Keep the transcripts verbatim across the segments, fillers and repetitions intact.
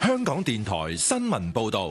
香港電台新聞報道。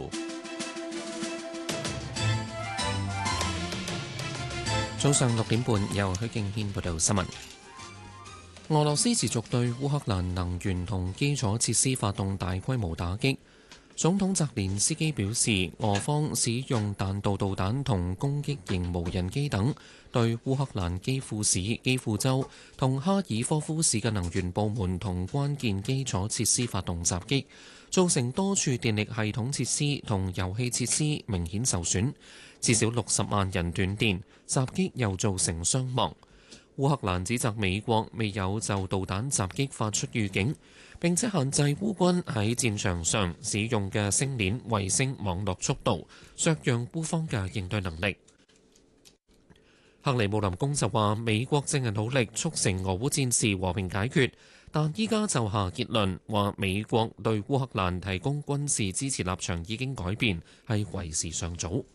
早上六點半，由許敬軒報道新聞。俄羅斯持續對烏克蘭能源同基礎設施發動大規模打擊。總統澤連斯基表示，俄方使用彈道導彈同攻擊型無人機等，對烏克蘭基輔市、基輔州同哈爾科夫市嘅能源部門同關鍵基礎設施發動襲擊，造成多處電力系統設施同油氣設施明顯受損，至少六十萬人斷電。襲擊又造成傷亡。烏克蘭指責美國未有就導彈襲擊發出預警，並且限制烏軍喺戰場上使用嘅星鏈衛星網絡速度，削弱烏方嘅應對能力。克里姆林宮就話，美國正係努力促成俄烏戰事和平解決，但依家就下結論話美國對烏克蘭提供軍事支持立場已經改變，係為時尚早。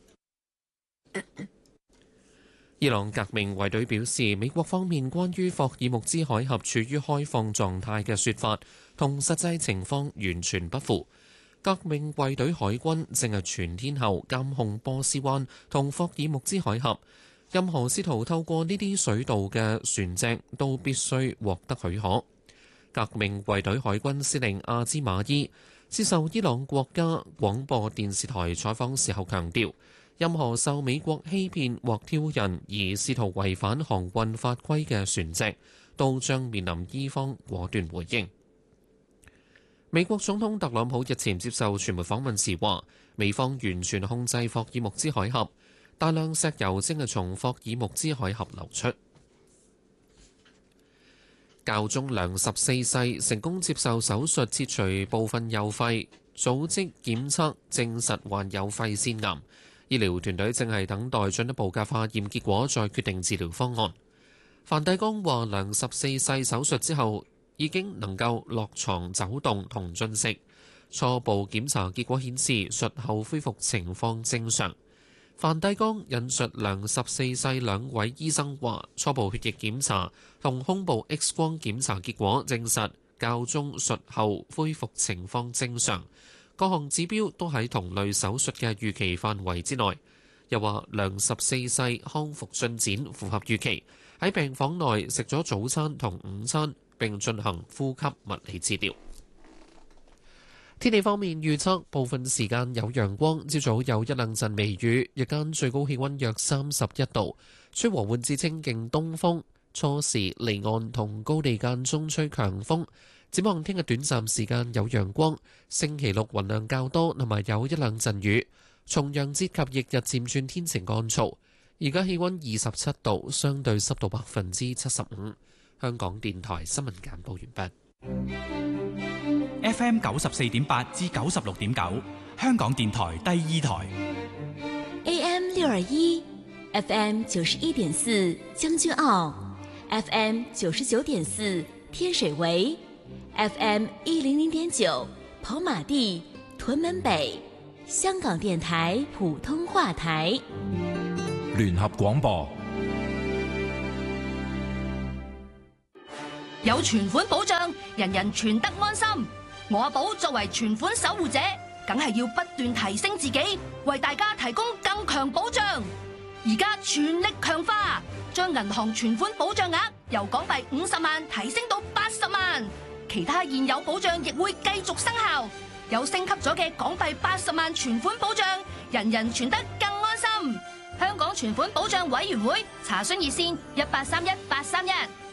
伊朗革命衛隊表示，美國方面關於霍爾木茲海峽處於開放狀態嘅說法，同實際情況完全不符。革命衛隊海軍正係全天候監控波斯灣同霍爾木茲海峽，任何試圖透過呢啲水道嘅船隻都必須獲得許可。革命衛隊海軍司令阿茲馬伊接受伊朗國家廣播電視台採訪時候強調，任何受美國欺騙或挑釁而試圖違反航運法規嘅船隻，都將面臨伊方果斷回應。美國總統特朗普日前接受傳媒訪問時話，美方完全控制霍爾木茲海峽，大量石油正係從霍爾木茲海峽流出。教宗良十四世成功接受手術切除部分右肺，組織檢測證實患有肺腺癌。醫療團隊正係等待進一步嘅化驗結果，再決定治療方案。梵蒂岡話，良十四世手術之後已經能夠落床走動同進食。初步檢查結果顯示，術後恢復情況正常。梵蒂岡引述良十四世兩位醫生話，初步血液檢查同胸部 X 光檢查結果證實教宗術後恢復情況正常。各項指標都喺同類手術嘅預期範圍之內，又話良十四世康復進展符合預期，喺病房內食咗早餐同午餐，並進行呼吸物理治療。天氣方面預測，部分時間有陽光，朝早有一兩陣微雨，日間最高氣溫約三十一度，吹和緩至清勁東風，初時離岸同高地間中吹強風。展望聽日短暫時間有陽光，星期六雲量較多，同埋有一兩陣雨。重陽節及翌日漸轉天晴乾燥。而家氣溫二十七度，相對濕度百分之七十五。香港電台新聞簡報完畢。 F M 九十四點八至九十六點九，香港電台第二台。 A M 六二一，F M 九十一點四將軍澳 ，F M 九十九點四天水圍。F M 一零零點九跑馬地、屯門北，香港電台普通話台。 聯合廣播， 有存款保障，人人存得安心。我阿寶作為存款守護者，梗係要不斷提升自己，為大家提供更強保障。而家全力強化，將銀行存款保障額由港幣五十萬提升到八十萬。其他現有保障亦會繼續生效，有升級咗嘅港幣八十萬存款保障，人人存得更安心。香港存款保障委員會查詢熱線一八三一八三一。